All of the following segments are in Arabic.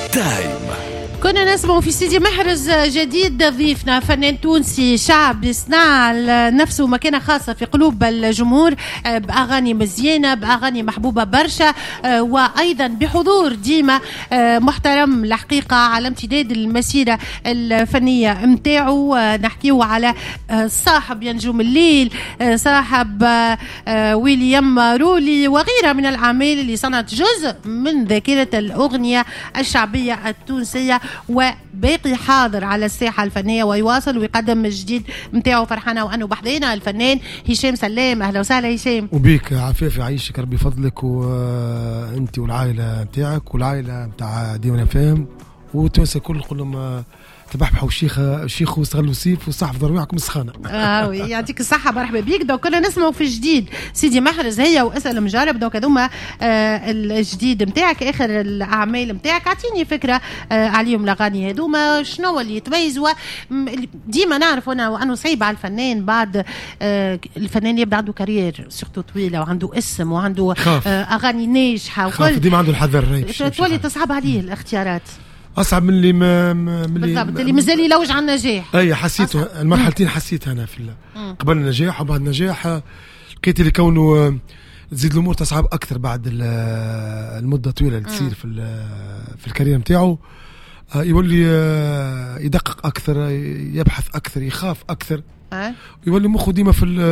تايم. كنا نسمع في سيدي محرز جديد ضيفنا فنان تونسي شعب يصنع نفسه مكانة خاصة في قلوب الجمهور بأغاني مزيانة بأغاني محبوبة برشا وأيضا بحضور ديما محترم الحقيقة على امتداد المسيرة الفنية متاعه. نحكيه على صاحب ينجم الليل صاحب ويليام رولي وغيرها من الأعمال اللي صنعت جزء من ذاكرة الأغنية الشعبية التونسية وباقي حاضر على الساحة الفنية ويواصل ويقدم الجديد متاعه. فرحانة وأنه بحضينا الفنان هشام سلام. أهلا وسهلا هشام. وبيك عفيف يعيشك ربي فضلك وأنت والعائلة متاعك والعائلة متاع ديوان فهم وتونس كل كلهم تبحبحوا شيخ واستغلوا سيف وصحف ضروعكم السخانة. يعطيك الصحة مرحبا بيك. دوك كنا نسمعوا في الجديد سيدي محرز هي واسأل مجرب. دوك هذوما الجديد متاعك آخر الأعمال متاعك. أعطيني فكرة عليهم الأغاني هذوما شنو اللي يتميزوا. ديما نعرف أنا وأنه صعيب على الفنان بعد الفنان يبدأ عنده كارير سورتو طويلة وعنده اسم وعنده أغاني ناجحة وكل ديما عنده الحذر تولي تصعب عليه الاختيارات أصعب من اللي بالضبط اللي مازال يلوج على النجاح. أي حسيته المرحلتين حسيت أنا في قبل النجاح وبعد النجاح لقيت اللي كونه تزيد الأمور تصعب أكثر بعد المدة طويلة اللي تصير في الكارير متاعه. يولي يدقق أكثر يبحث أكثر يخاف أكثر يولي مخه ديما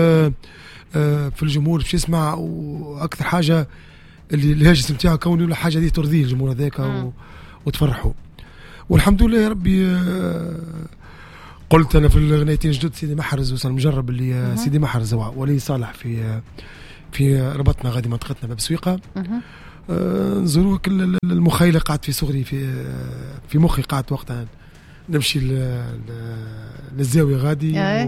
في الجمهور باش يسمع. وأكثر حاجة اللي الهاجس متاعه كونه ولا حاجة دي ترضيه الجمهور هذاك وتفرحوا. والحمد لله يا ربي. قلت أنا في الغنيتين جدد سيدي محرز وصل مجرب اللي سيدي محرز ولي صالح في ربطنا غادي منطقتنا باب سويقة. نزوروا كل المخيلة قعدت في صغري في مخي قعدت وقتها نمشي للزاوية غادي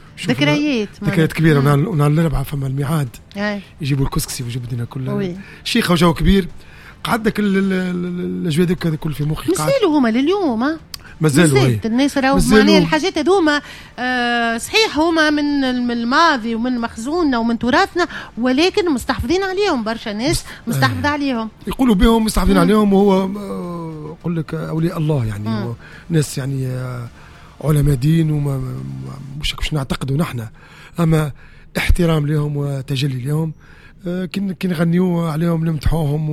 ذكريات كبيرة ونعلم فما الميعاد يجيبوا الكسكسي ويجيبوا دينا كل شيخة وجو كبير. قعدنا كل الأجواء ذيك هذا كل في مخي. مازالوا هما لليوم مازالوا الناس راهو معناها الحاجات هذوما صحيح هما من الماضي ومن مخزوننا ومن تراثنا ولكن مستحفظين عليهم. برشا ناس مستحفظ عليهم يقولوا بهم مستحفظين عليهم. وهو يقول لك أولياء الله يعني ناس يعني علماء دين وما مش نعتقدوا نحن أما احترام لهم وتجلي لهم. كي نغنيوا عليهم نمدحوهم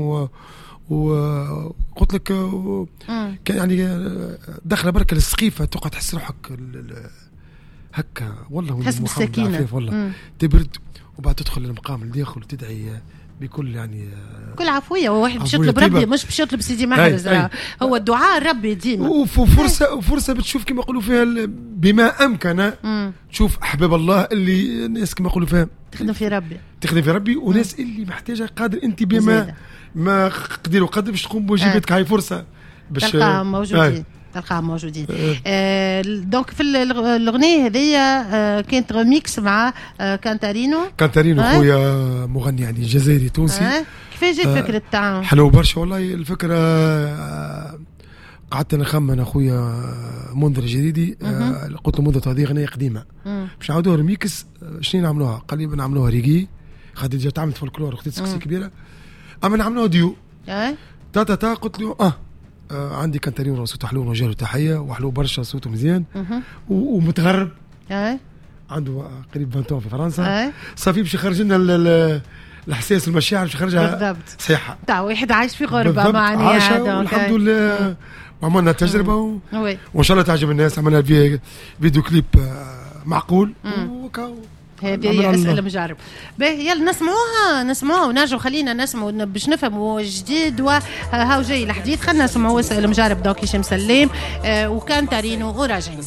وقلت لك كان يعني دخل بركة السقيفة تقعد تحس روحك هكا والله تحس بالسكينة والله تبرد وبعد تدخل المقام اللي داخل وتدعي بكل يعني كل عفوية. وواحد باش يطلب ربي مش باش يطلب سيدي محرز هو الدعاء ربي ديما وفرصة بتشوف كما يقولوا فيها بما أمكن تشوف أحباب الله اللي الناس كما يقولوا فيها تخدم في ربي وناس اللي محتاجة قادر أنت بما ما قدر وقدر باش تقوم بواجباتك. هاي فرصة باش تلقاهم موجودين دونك في الأغنية هذية كانت ريميكس مع كانتارينو خويا مغني يعني جزائري تونسي. كيفاش جات فكرة تاعهم؟ حلو برشا والله الفكرة. قعدت نخمن أنا خويا منذر جديدي قلت له منذر هذه أغنية قديمة باش نعاودوها ريميكس. شنو نعملوها؟ قال لي نعملوها ريغي خاطر جات تعملت فولكلور وخديت سكسي كبيرة أما نعملوها ديو تا قلت له عندي كانتارينو صوته حلو ونجاله تحية وحلو برشا صوته مزيان ومتغرب عنده قريب 20 في فرنسا صافي باش يخرج لنا الإحساس المشاعر باش يخرجها صحيحة تاع واحد عايش في غربة معناها. الحمد لله وعملنا تجربة وإن شاء الله تعجب الناس. عملنا فيديو كليب معقول هذه أسئلة مجرب. يلا نسمعوها ونرجع خلينا نسمعوا باش نفهموا جديد وهاو جاي الحديث. خلنا نسمعوا أسئلة مجرب دوك هشام سلام وكانتارينو وراجعين.